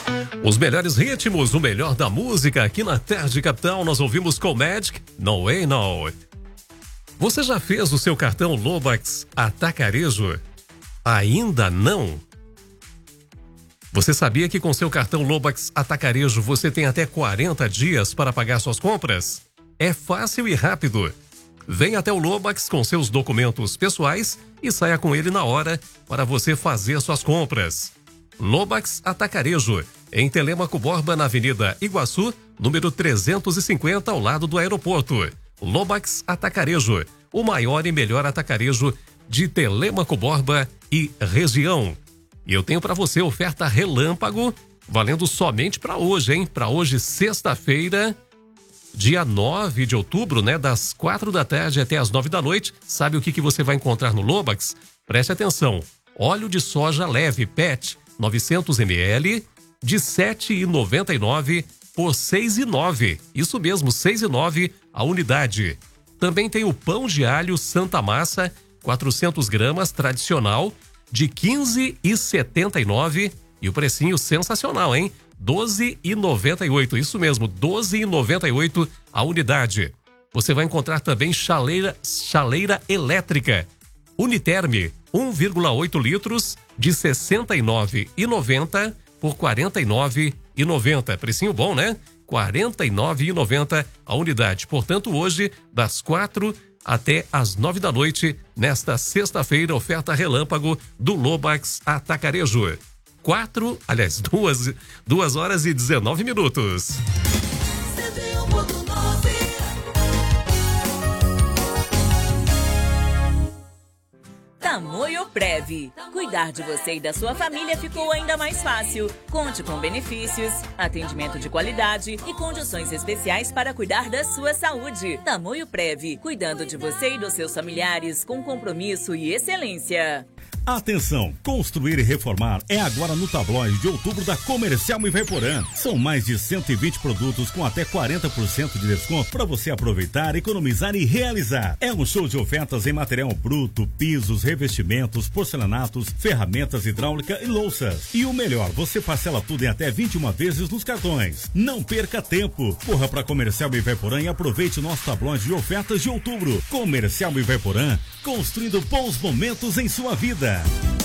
Os melhores ritmos, o melhor da música aqui na Tarde Capital. Nós ouvimos com Magic, No Way No. Você já fez o seu cartão Lobax Atacarejo? Ainda não? Você sabia que com seu cartão Lobax Atacarejo você tem até 40 dias para pagar suas compras? É fácil e rápido. Venha até o Lobax com seus documentos pessoais e saia com ele na hora para você fazer suas compras. Lobax Atacarejo, em Telêmaco Borba, na Avenida Iguaçu, número 350, ao lado do aeroporto. Lobax Atacarejo, o maior e melhor atacarejo de Telêmaco Borba e região. E eu tenho para você oferta relâmpago, valendo somente para hoje, hein? Para hoje, sexta-feira, dia 9 de outubro, né? Das 4 da tarde até as 9 da noite. Sabe o que você vai encontrar no Lobax? Preste atenção. Óleo de soja leve PET, 900 ml, de R$ 7,99 por R$ 6,9. Isso mesmo, R$ 6,9 a unidade. Também tem o pão de alho Santa Massa, 400 gramas, tradicional, de R$ 15,79. E o precinho sensacional, hein? R$ 12,98. Isso mesmo, R$ 12,98 a unidade. Você vai encontrar também chaleira elétrica Uniterme, 1,8 litros, de R$ 69,90 por R$ 49,90. Precinho bom, né? R$ 49,90 a unidade. Portanto, hoje, das 4 até as 9 da noite, nesta sexta-feira, oferta relâmpago do Lobax Atacarejo. 2 horas e 19 minutos. Tamoio Prev. Cuidar de você e da sua família ficou ainda mais fácil. Conte com benefícios, atendimento de qualidade e condições especiais para cuidar da sua saúde. Tamoio Prev. Cuidando de você e dos seus familiares com compromisso e excelência. Atenção, construir e reformar é agora no tabloide de outubro da Comercial Ivaiporã. São mais de 120 produtos com até 40% de desconto para você aproveitar, economizar e realizar. É um show de ofertas em material bruto, pisos, revestimentos, porcelanatos, ferramentas hidráulica e louças. E o melhor, você parcela tudo em até 21 vezes nos cartões. Não perca tempo. Corra para Comercial Ivaiporã e aproveite o nosso tabloide de ofertas de outubro. Comercial Ivaiporã, construindo bons momentos em sua vida.